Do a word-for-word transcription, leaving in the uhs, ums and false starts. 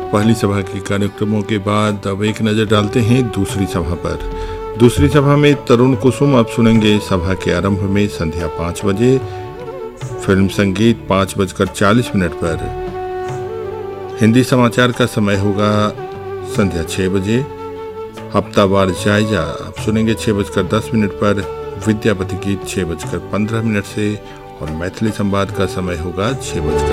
पहली सभा के कार्यक्रमों के बाद अब एक नजर डालते हैं दूसरी सभा पर। दूसरी सभा में तरुण कुसुम अब सुनेंगे सभा के आरंभ में संध्या पाँच बजे। फिल्म संगीत पाँच बजकर चालीस मिनट पर। हिंदी समाचार का समय होगा संध्या छः बजे। हफ्तावार जायजा अब सुनेंगे छः बजकर दस मिनट पर। विद्यापति गीत छः बजकर पंद्रह मिनट से और मैथिली संवाद का समय होगा छः बजकर